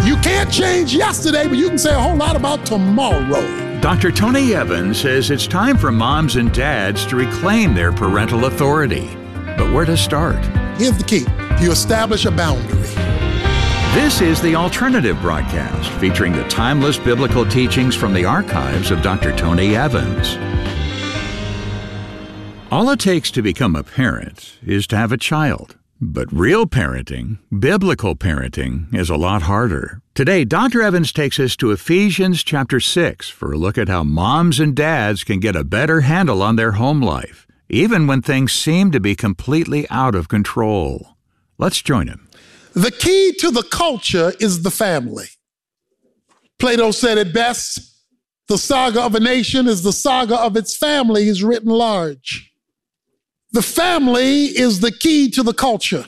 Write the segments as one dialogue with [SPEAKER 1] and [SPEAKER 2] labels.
[SPEAKER 1] You can't change yesterday, but you can say a whole lot about tomorrow.
[SPEAKER 2] Dr. Tony Evans says it's time for moms and dads to reclaim their parental authority. But where to start?
[SPEAKER 1] Here's the key. You establish a boundary.
[SPEAKER 2] This is The Alternative Broadcast, featuring the timeless biblical teachings from the archives of Dr. Tony Evans. All it takes to become a parent is to have a child. But real parenting, biblical parenting, is a lot harder. Today, Dr. Evans takes us to Ephesians chapter 6 for a look at how moms and dads can get a better handle on their home life, even when things seem to be completely out of control. Let's join him.
[SPEAKER 1] The key to the culture is the family. Plato said it best, the saga of a nation is the saga of its families written large. The family is the key to the culture.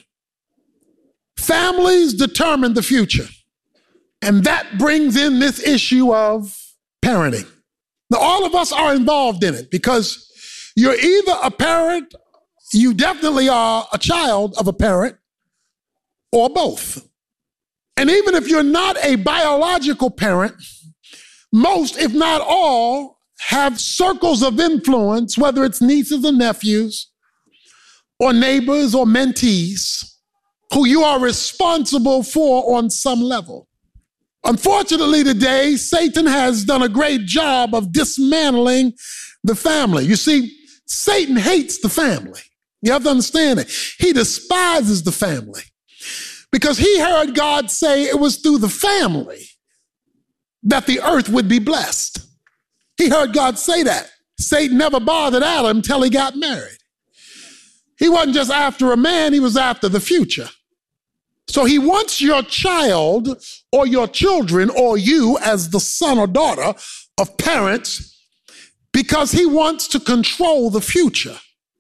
[SPEAKER 1] Families determine the future. And that brings in this issue of parenting. Now, all of us are involved in it because you're either a parent, you definitely are a child of a parent, or both. And even if you're not a biological parent, most, if not all, have circles of influence, whether it's nieces or nephews, or neighbors or mentees, who you are responsible for on some level. Unfortunately today, Satan has done a great job of dismantling the family. You see, Satan hates the family. You have to understand it. He despises the family because he heard God say it was through the family that the earth would be blessed. He heard God say that. Satan never bothered Adam until he got married. He wasn't just after a man, he was after the future. So he wants your child or your children or you as the son or daughter of parents because he wants to control the future.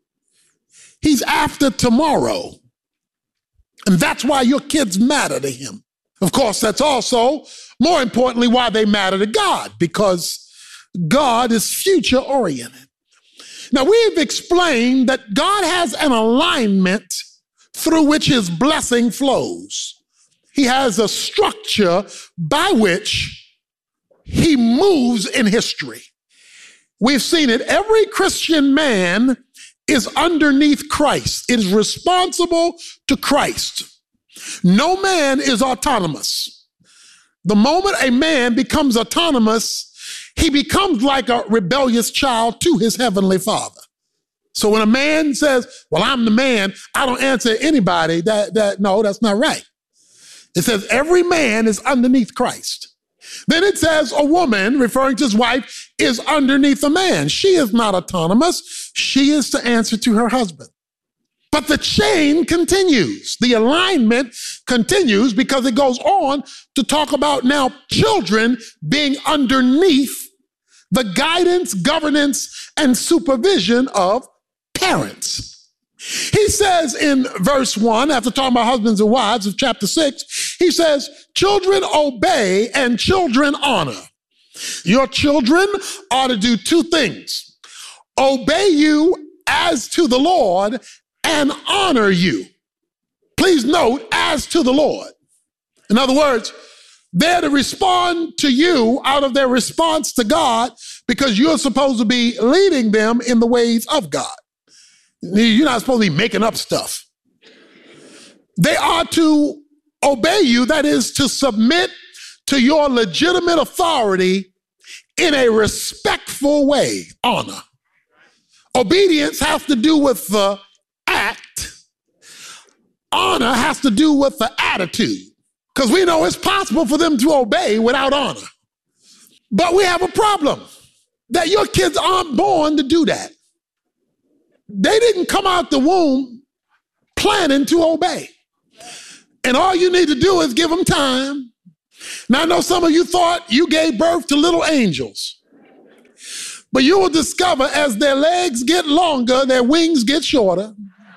[SPEAKER 1] He's after tomorrow. And that's why your kids matter to him. Of course, that's also, more importantly, why they matter to God, because God is future oriented. Now, we've explained that God has an alignment through which his blessing flows. He has a structure by which he moves in history. We've seen it. Every Christian man is underneath Christ. It is responsible to Christ. No man is autonomous. The moment a man becomes autonomous, he becomes like a rebellious child to his heavenly Father. So when a man says, well, I'm the man, I don't answer anybody, no, that's not right. It says every man is underneath Christ. Then it says a woman, referring to his wife, is underneath a man. She is not autonomous. She is to answer to her husband. But the chain continues. The alignment continues because it goes on to talk about now children being underneath the guidance, governance, and supervision of parents. He says in verse 1, after talking about husbands and wives of chapter 6, he says, children obey and children honor. Your children are to do two things: obey you as to the Lord and honor you. Please note, as to the Lord. In other words, they're to respond to you out of their response to God because you're supposed to be leading them in the ways of God. You're not supposed to be making up stuff. They are to obey you, that is, to submit to your legitimate authority in a respectful way, honor. Obedience has to do with the act. Honor has to do with the attitude. Because we know it's possible for them to obey without honor. But we have a problem that your kids aren't born to do that. They didn't come out the womb planning to obey. And all you need to do is give them time. Now, I know some of you thought you gave birth to little angels. But you will discover as their legs get longer, their wings get shorter.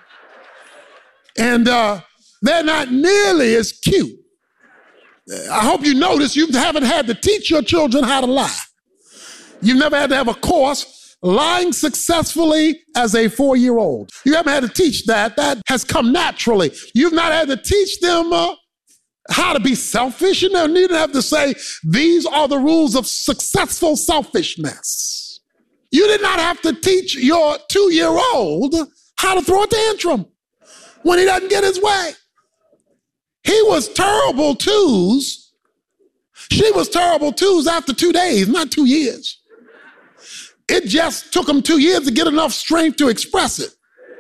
[SPEAKER 1] And they're not nearly as cute. I hope you notice you haven't had to teach your children how to lie. You've never had to have a course lying successfully as a 4-year-old. You haven't had to teach that. That has come naturally. You've not had to teach them how to be selfish. You didn't have to say, these are the rules of successful selfishness. You did not have to teach your 2-year-old how to throw a tantrum when he doesn't get his way. He was terrible twos. She was terrible twos after 2 days, not 2 years. It just took them 2 years to get enough strength to express it.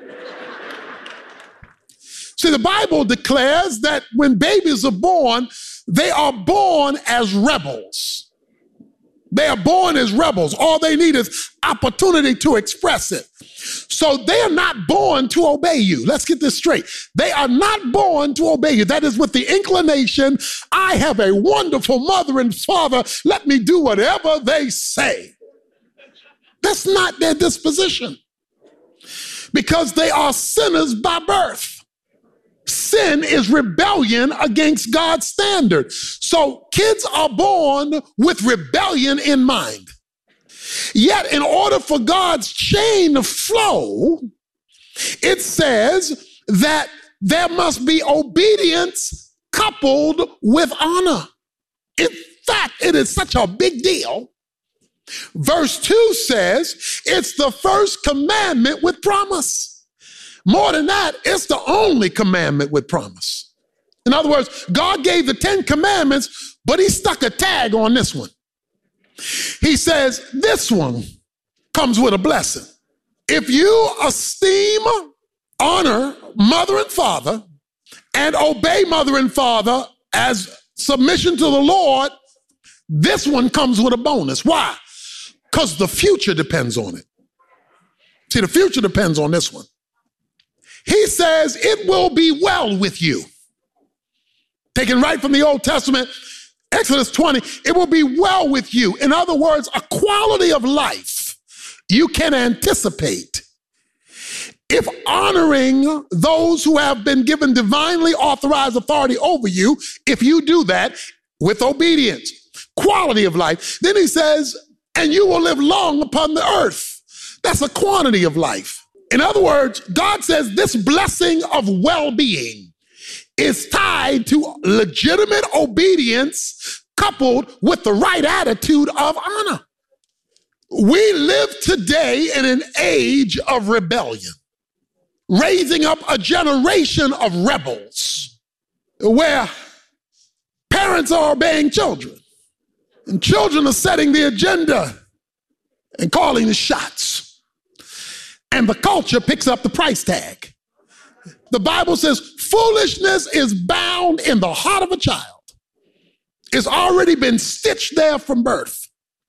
[SPEAKER 1] See, the Bible declares that when babies are born, they are born as rebels. They are born as rebels. All they need is opportunity to express it. So they are not born to obey you. Let's get this straight. They are not born to obey you. That is with the inclination, I have a wonderful mother and father. Let me do whatever they say. That's not their disposition, because they are sinners by birth. Sin is rebellion against God's standard. So kids are born with rebellion in mind. Yet in order for God's chain to flow, it says that there must be obedience coupled with honor. In fact, it is such a big deal. Verse 2 says it's the first commandment with promise. More than that, it's the only commandment with promise. In other words, God gave the 10 commandments, but he stuck a tag on this one. He says, this one comes with a blessing. If you esteem, honor mother and father, and obey mother and father as submission to the Lord, this one comes with a bonus. Why? Because the future depends on it. See, the future depends on this one. He says, it will be well with you. Taken right from the Old Testament, Exodus 20, it will be well with you. In other words, a quality of life you can anticipate if honoring those who have been given divinely authorized authority over you, if you do that with obedience, quality of life. Then he says, and you will live long upon the earth. That's a quantity of life. In other words, God says this blessing of well-being is tied to legitimate obedience coupled with the right attitude of honor. We live today in an age of rebellion, raising up a generation of rebels where parents are obeying children and children are setting the agenda and calling the shots. And the culture picks up the price tag. The Bible says foolishness is bound in the heart of a child. It's already been stitched there from birth.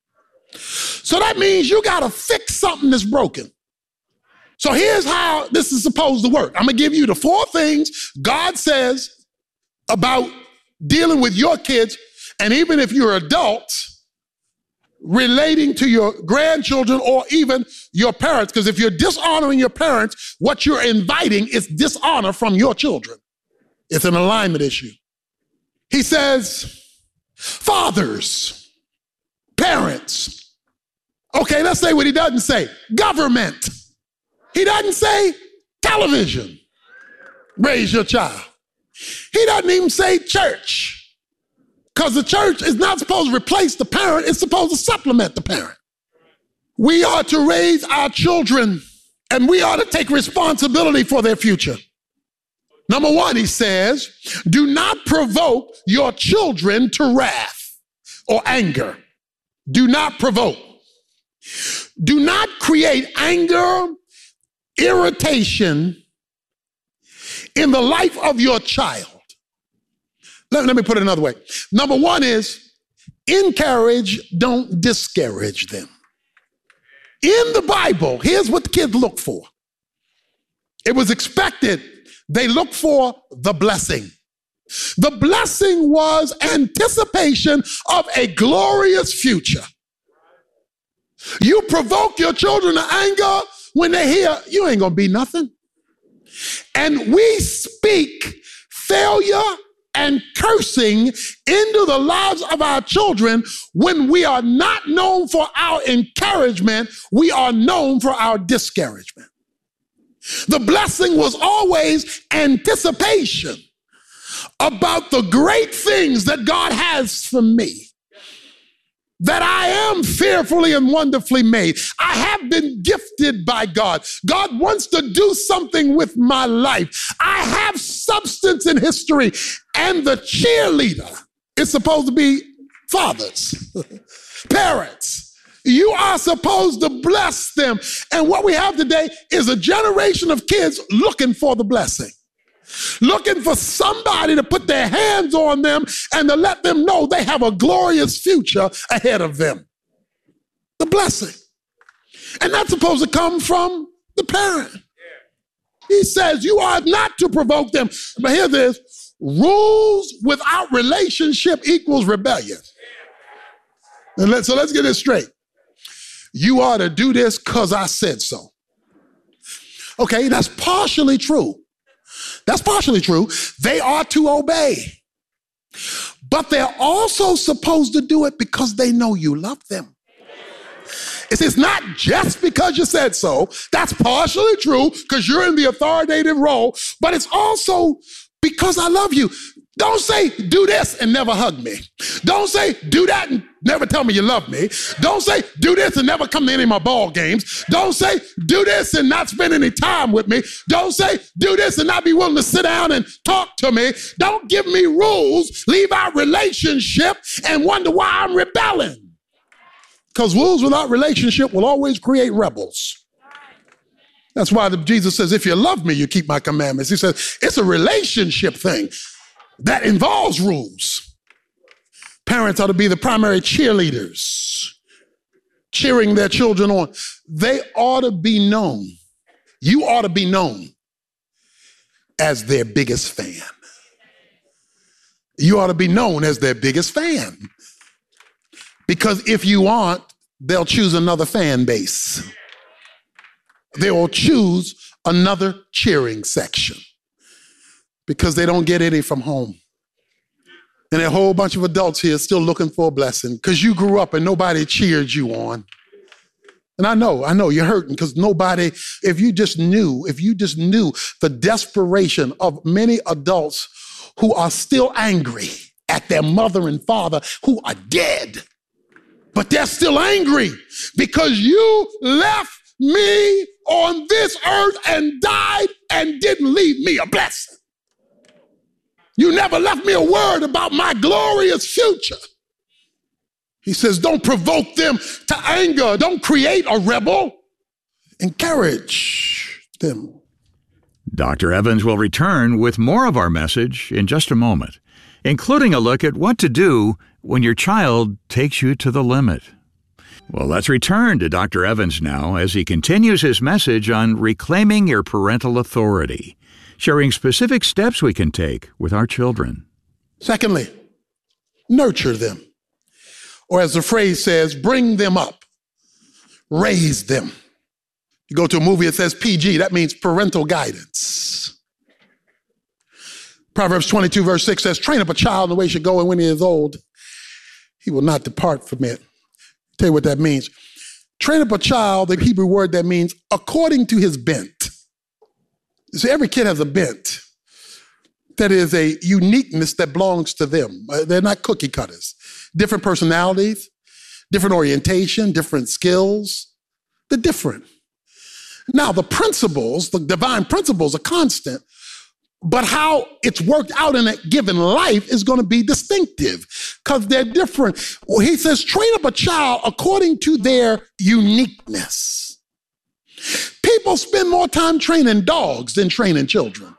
[SPEAKER 1] So that means you got to fix something that's broken. So here's how this is supposed to work. I'm going to give you the 4 things God says about dealing with your kids, and even if you're adults, relating to your grandchildren or even your parents, because if you're dishonoring your parents, what you're inviting is dishonor from your children. It's an alignment issue. He says, fathers, parents. Okay, let's say what he doesn't say. Government. He doesn't say television. Raise your child. He doesn't even say church. Because the church is not supposed to replace the parent, it's supposed to supplement the parent. We are to raise our children, and we are to take responsibility for their future. Number 1, he says, do not provoke your children to wrath or anger. Do not provoke. Do not create anger, irritation in the life of your child. Let me put it another way. Number 1 is encourage, don't discourage them. In the Bible, here's what the kids look for. It was expected. They look for the blessing. The blessing was anticipation of a glorious future. You provoke your children to anger when they hear you ain't gonna be nothing. And we speak failure and cursing into the lives of our children when we are not known for our encouragement, we are known for our discouragement. The blessing was always anticipation about the great things that God has for me, that I am fearfully and wonderfully made. I have been gifted by God. God wants to do something with my life. I have substance in history, and the cheerleader is supposed to be fathers, parents. You are supposed to bless them. And what we have today is a generation of kids looking for the blessing, looking for somebody to put their hands on them and to let them know they have a glorious future ahead of them. The blessing. And that's supposed to come from the parent. He says you are not to provoke them. But hear this, rules without relationship equals rebellion. And so let's get this straight. You ought to do this because I said so. Okay, that's partially true. That's partially true. They are to obey. But they're also supposed to do it because they know you love them. It's not just because you said so. That's partially true because you're in the authoritative role, but it's also because I love you. Don't say, do this and never hug me. Don't say, do that and never tell me you love me. Don't say, do this and never come to any of my ball games. Don't say, do this and not spend any time with me. Don't say, do this and not be willing to sit down and talk to me. Don't give me rules, leave out relationship, and wonder why I'm rebelling. Because rules without relationship will always create rebels. That's why Jesus says, if you love me, you keep my commandments. He says, it's a relationship thing that involves rules. Parents ought to be the primary cheerleaders, cheering their children on. They ought to be known. You ought to be known as their biggest fan. You ought to be known as their biggest fan. Because if you aren't, they'll choose another fan base. They will choose another cheering section because they don't get any from home. And a whole bunch of adults here still looking for a blessing because you grew up and nobody cheered you on. And I know you're hurting because nobody, if you just knew the desperation of many adults who are still angry at their mother and father who are dead, but they're still angry because you left me on this earth and died and didn't leave me a blessing. You never left me a word about my glorious future. He says, don't provoke them to anger. Don't create a rebel. Encourage them.
[SPEAKER 2] Dr. Evans will return with more of our message in just a moment, including a look at what to do when your child takes you to the limit. Well, let's return to Dr. Evans now as he continues his message on reclaiming your parental authority, sharing specific steps we can take with our children.
[SPEAKER 1] Secondly, nurture them. Or as the phrase says, bring them up, raise them. You go to a movie, it says PG, that means parental guidance. Proverbs 22 verse 6 says, train up a child in the way he should go, and when he is old, he will not depart from it. I'll tell you what that means. Train up a child, the Hebrew word that means according to his bent. See, every kid has a bent. That is a uniqueness that belongs to them. They're not cookie cutters. Different personalities, different orientation, different skills. They're different. Now, the principles, the divine principles are constant, but how it's worked out in a given life is going to be distinctive because they're different. Well, he says, train up a child according to their uniqueness. People spend more time training dogs than training children.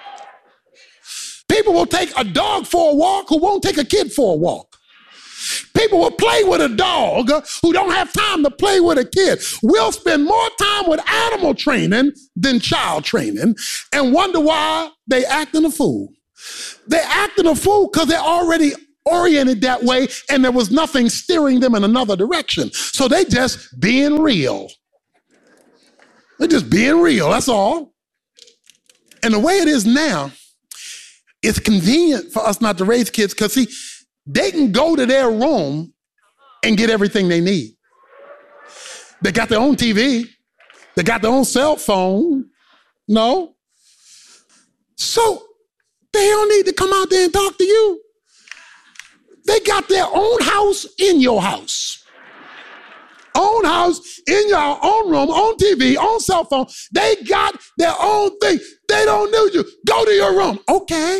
[SPEAKER 1] People will take a dog for a walk who won't take a kid for a walk. People will play with a dog who don't have time to play with a kid. We'll spend more time with animal training than child training and wonder why they acting a fool. They're acting a fool because they're already oriented that way and there was nothing steering them in another direction. So they just being real. They're just being real, that's all. And the way it is now, it's convenient for us not to raise kids because, see, they can go to their room and get everything they need. They got their own TV. They got their own cell phone. No. So They don't need to come out there and talk to you. They got their own house in your house. Own house, in your own room, own TV, own cell phone. They got their own thing. They don't need you. Go to your room. Okay.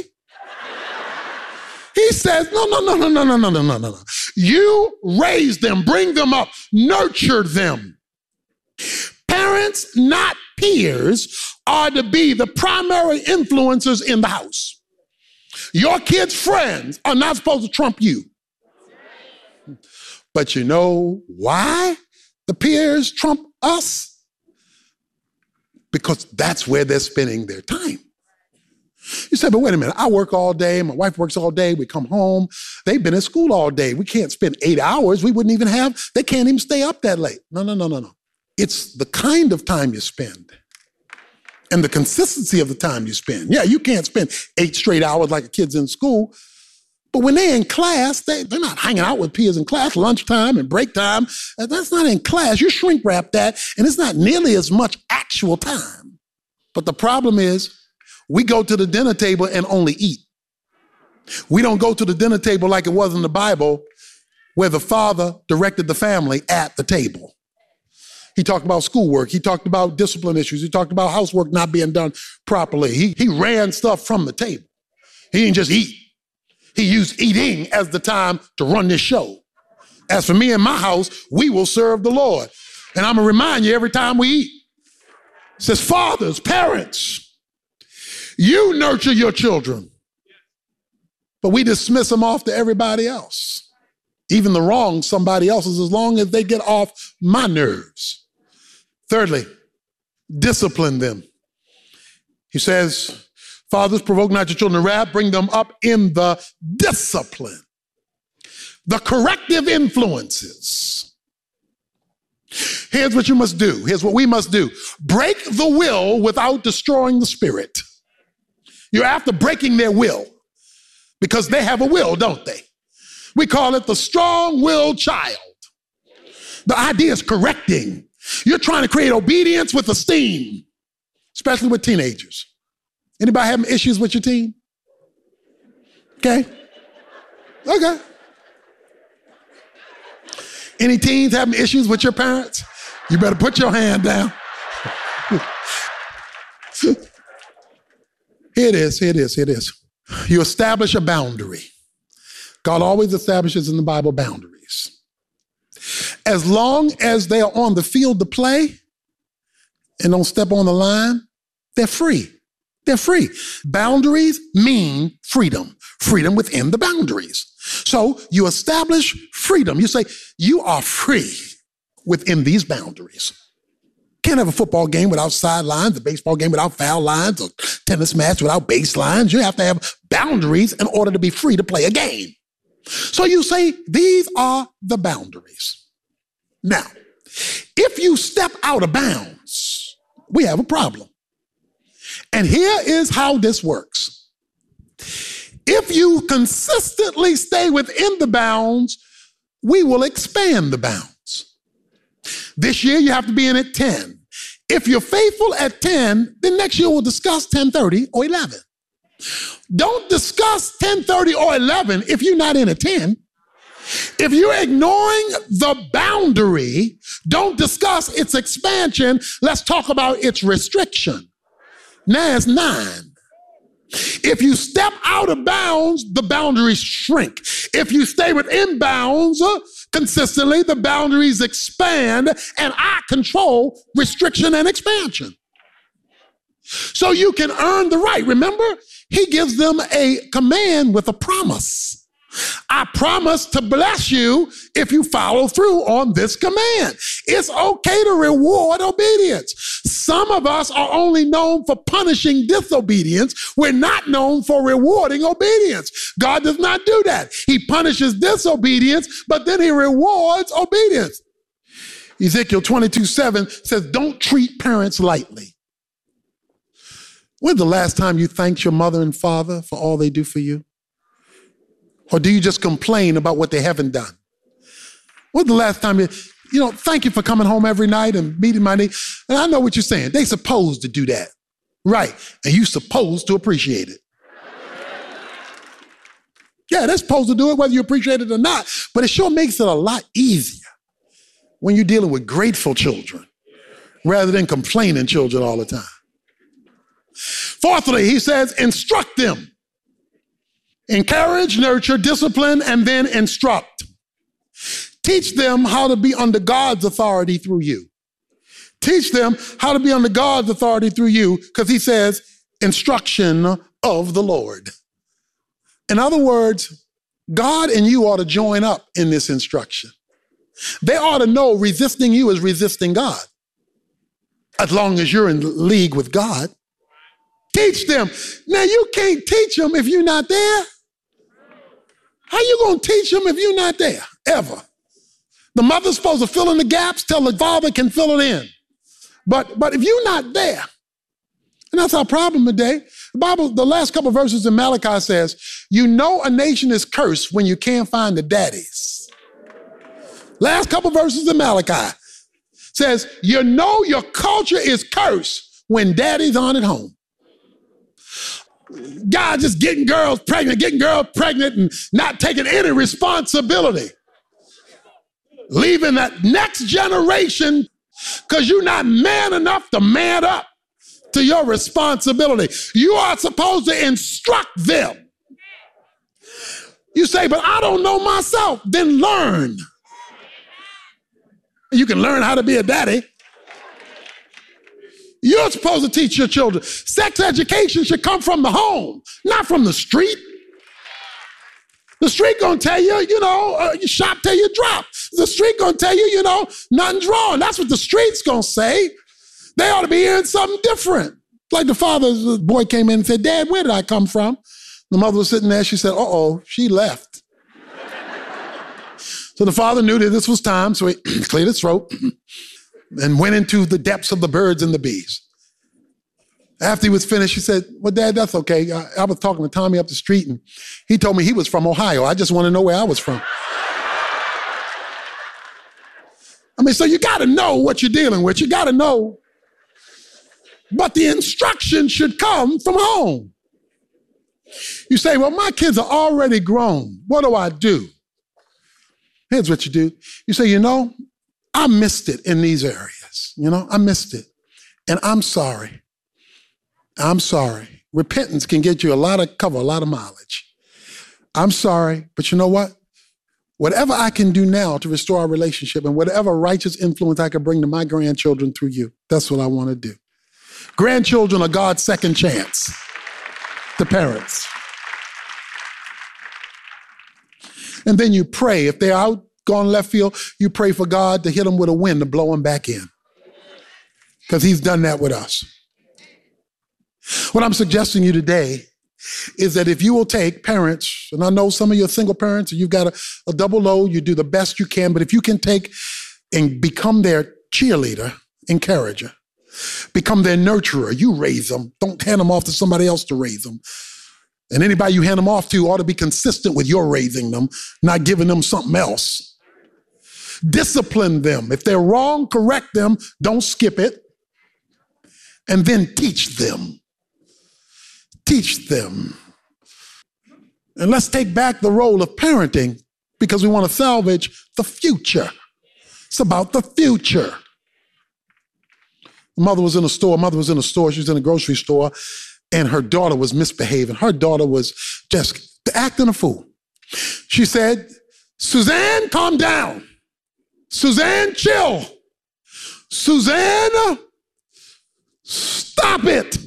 [SPEAKER 1] He says, no. You raise them, bring them up, nurture them. Parents, not peers, are to be the primary influencers in the house. Your kids' friends are not supposed to trump you. But you know why the peers trump us? Because that's where they're spending their time. You say, but wait a minute, I work all day, my wife works all day, we come home, they've been in school all day. We can't spend 8 hours, they can't even stay up that late. No. It's the kind of time you spend and the consistency of the time you spend. Yeah, you can't spend 8 straight hours like the kids in school, but when they're in class, they're not hanging out with peers in class, lunchtime and break time. That's not in class. You shrink wrap that, and it's not nearly as much actual time. But the problem is, we go to the dinner table and only eat. We don't go to the dinner table like it was in the Bible, where the father directed the family at the table. He talked about schoolwork. He talked about discipline issues. He talked about housework not being done properly. He ran stuff from the table. He didn't just eat. He used eating as the time to run this show. As for me and my house, we will serve the Lord. And I'm going to remind you every time we eat. It says, fathers, parents, you nurture your children. But we dismiss them off to everybody else. Even the wrong somebody else's, as long as they get off my nerves. Thirdly, discipline them. He says, fathers, provoke not your children to wrath, bring them up in the discipline. The corrective influences. Here's what you must do. Here's what we must do. Break the will without destroying the spirit. You're after breaking their will because they have a will, don't they? We call it the strong-willed child. The idea is correcting. You're trying to create obedience with esteem, especially with teenagers. Anybody having issues with your teen? Okay. Any teens having issues with your parents? You better put your hand down. Here it is. You establish a boundary. God always establishes in the Bible boundaries. As long as they are on the field to play and don't step on the line, they're free. They're free. Boundaries mean freedom. Freedom within the boundaries. So you establish freedom. You say, you are free within these boundaries. Can't have a football game without sidelines, a baseball game without foul lines, or tennis match without baselines. You have to have boundaries in order to be free to play a game. So you say, these are the boundaries. Now, if you step out of bounds, we have a problem. And here is how this works. If you consistently stay within the bounds, we will expand the bounds. This year, you have to be in at 10. If you're faithful at 10, then next year we'll discuss 10:30 or 11. Don't discuss 10:30 or 11 if you're not in at 10. If you're ignoring the boundary, don't discuss its expansion. Let's talk about its restriction. Now it's 9. If you step out of bounds, the boundaries shrink. If you stay within bounds consistently, the boundaries expand, and I control restriction and expansion. So you can earn the right. Remember, he gives them a command with a promise. I promise to bless you if you follow through on this command. It's okay to reward obedience. Some of us are only known for punishing disobedience. We're not known for rewarding obedience. God does not do that. He punishes disobedience, but then he rewards obedience. Ezekiel 22:7 says, don't treat parents lightly. When's the last time you thanked your mother and father for all they do for you? Or do you just complain about what they haven't done? When's the last time thank you for coming home every night and meeting my needs? And I know what you're saying. They supposed to do that. Right. And you're supposed to appreciate it. Yeah, they're supposed to do it whether you appreciate it or not. But it sure makes it a lot easier when you're dealing with grateful children rather than complaining children all the time. Fourthly, he says, instruct them. Encourage, nurture, discipline, and then instruct. Teach them how to be under God's authority through you. Teach them how to be under God's authority through you, because he says, instruction of the Lord. In other words, God and you ought to join up in this instruction. They ought to know resisting you is resisting God, as long as you're in league with God. Teach them. Now, you can't teach them if you're not there. How you going to teach them if you're not there, ever? The mother's supposed to fill in the gaps till the father can fill it in. But if you're not there, and that's our problem today. The Bible, the last couple of verses in Malachi says, you know a nation is cursed when you can't find the daddies. Last couple of verses in Malachi says, you know your culture is cursed when daddies aren't at home. God just getting girls pregnant and not taking any responsibility. Leaving that next generation because you're not man enough to man up to your responsibility. You are supposed to instruct them. You say, but I don't know myself. Then learn. You can learn how to be a daddy. You're supposed to teach your children. Sex education should come from the home, not from the street. The street gonna tell you, you shop till you drop. The street gonna tell you, nothing's wrong. That's what the street's gonna say. They ought to be hearing something different. Like the boy came in and said, Dad, where did I come from? The mother was sitting there. She said, uh-oh, she left. So the father knew that this was time, so he cleared his throat and went into the depths of the birds and the bees. After he was finished, he said, well, Dad, that's okay. I was talking to Tommy up the street, and he told me he was from Ohio. I just want to know where I was from. So you got to know what you're dealing with. You got to know. But the instruction should come from home. You say, well, my kids are already grown. What do I do? Here's what you do. You say, I missed it in these areas. I missed it. And I'm sorry. I'm sorry. Repentance can get you cover a lot of mileage. I'm sorry, but you know what? Whatever I can do now to restore our relationship and whatever righteous influence I can bring to my grandchildren through you, that's what I want to do. Grandchildren are God's second chance to parents. And then you pray. If they're out, gone left field, you pray for God to hit them with a wind to blow them back in. Because he's done that with us. What I'm suggesting you today is that if you will take parents, and I know some of you are single parents, and you've got a double load, you do the best you can, but if you can take and become their cheerleader, encourager, become their nurturer, you raise them. Don't hand them off to somebody else to raise them. And anybody you hand them off to ought to be consistent with your raising them, not giving them something else. Discipline them. If they're wrong, correct them. Don't skip it. And then teach them. Teach them. And let's take back the role of parenting because we want to salvage the future. It's about the future. Mother was in a store. She was in a grocery store, and her daughter was misbehaving. Her daughter was just acting a fool. She said, Suzanne, calm down. Suzanne, chill. Suzanne, stop it.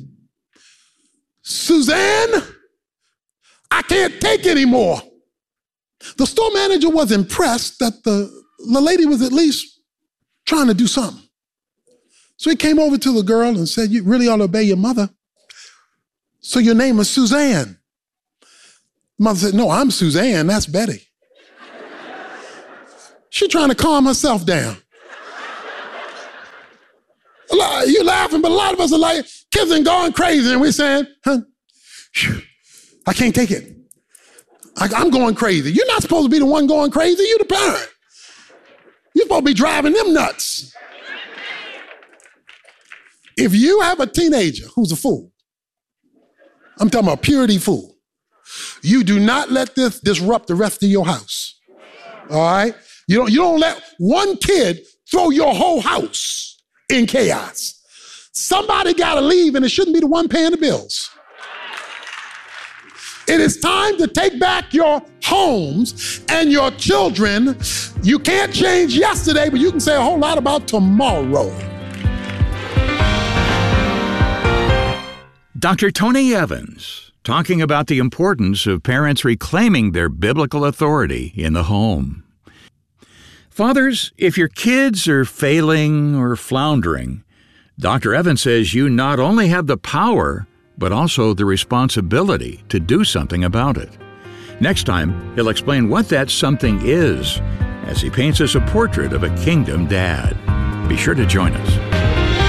[SPEAKER 1] Suzanne, I can't take anymore. The store manager was impressed that the lady was at least trying to do something. So he came over to the girl and said, you really ought to obey your mother. So your name is Suzanne. The mother said, no, I'm Suzanne. That's Betty. She's trying to calm herself down. You're laughing, but a lot of us are like, kids are going crazy. And we're saying, I can't take it. I'm going crazy. You're not supposed to be the one going crazy. You're the parent. You're supposed to be driving them nuts. If you have a teenager who's a fool, I'm talking about a purity fool, You do not let this disrupt the rest of your house. All right? You don't let one kid throw your whole house in chaos. Somebody got to leave, and it shouldn't be the one paying the bills. It is time to take back your homes and your children. You can't change yesterday, but you can say a whole lot about tomorrow.
[SPEAKER 2] Dr. Tony Evans, talking about the importance of parents reclaiming their biblical authority in the home. Fathers, if your kids are failing or floundering, Dr. Evans says you not only have the power, but also the responsibility to do something about it. Next time, he'll explain what that something is as he paints us a portrait of a kingdom dad. Be sure to join us.